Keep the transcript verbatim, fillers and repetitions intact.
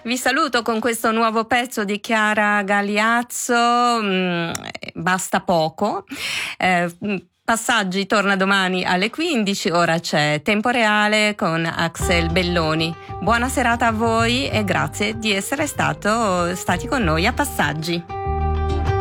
Vi saluto con questo nuovo pezzo di Chiara Galeazzo, mm, Basta poco. Eh, Passaggi torna domani alle quindici, ora c'è Tempo Reale con Axel Belloni. Buona serata a voi e grazie di essere stato, stati con noi a Passaggi.